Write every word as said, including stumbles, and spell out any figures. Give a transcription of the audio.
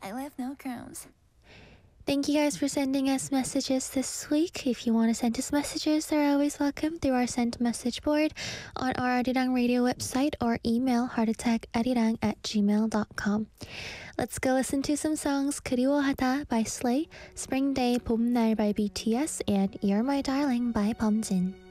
I left no crumbs. Thank you guys for sending us messages this week. If you want to send us messages, they're always welcome through our send message board on our Arirang Radio website or email heartattackarirang at gmail dot com. Let's go listen to some songs. 그리워하다 by Slay, Spring Day 봄날 by B T S, and You're My Darling by Bumjin.